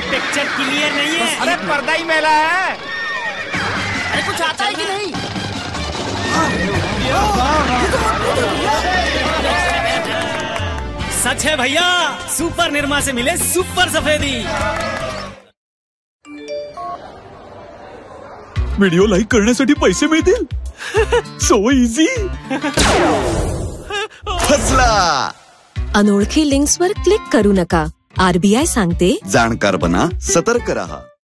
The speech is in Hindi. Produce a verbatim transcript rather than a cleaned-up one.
पिक्चर क्लियर नहीं है। अरे पर्दा ही मेला है। अरे कुछ आता है कि नहीं? सच है भैया, सुपर निर्मा से मिले सुपर सफेदी। व्हिडिओ लाईक करण्यासाठी पैसे मिळतील? So easy. फसला. अनोळखी लिंक्सवर क्लिक करू नका. आरबीआय सांगते, जाणकार बना, सतर्क रहा.